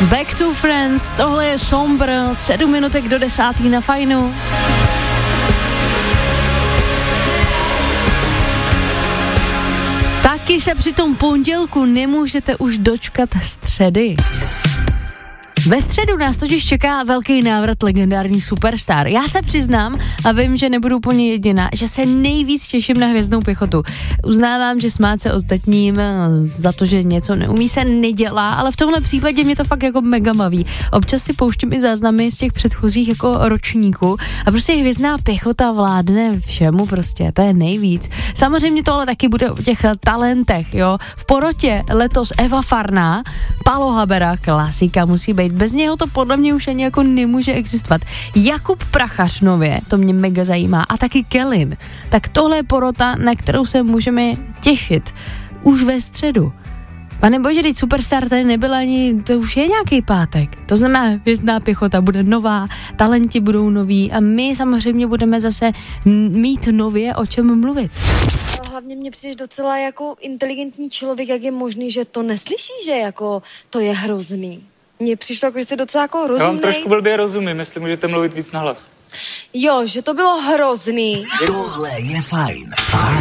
Back to Friends, tohle je Sombr, 7 minutek do 10 na Fajnu. Taky se při tom pondělku nemůžete už dočkat středy. Ve středu nás totiž čeká velký návrat legendární superstar. Já se přiznám a vím, že nebudu úplně jediná, že se nejvíc těším na Hvězdnou pěchotu. Uznávám, že smát se ostatním za to, že něco neumí, se nedělá, ale v tomhle případě mě to fakt jako mega baví. Občas si pouštím i záznamy z těch předchozích jako ročníků a prostě Hvězdná pěchota vládne všemu prostě, to je nejvíc. Samozřejmě to ale taky bude o těch talentech, jo. V porotě letos Eva Farná, Pálo Habera, klasika musí být. Bez něho to podle mě už ani jako nemůže existovat. Jakub Prachař nově, to mě mega zajímá, a taky Kellyn. Tak tohle je porota, na kterou se můžeme těšit už ve středu. Pane bože, teď Superstar tady nebyl ani, to už je nějaký pátek. To znamená, Hvězdná pěchota bude nová, talenti budou noví a my samozřejmě budeme zase mít nově o čem mluvit. Hlavně mě přijdeš docela jako inteligentní člověk, jak je možný, že to neslyšíš, že jako to je hrozný. Mně přišlo jako, že jsi docela jako rozumnej. Já vám trošku blbě rozumím, jestli můžete mluvit víc nahlas. Jo, že to bylo hrozný. Tohle je fajn.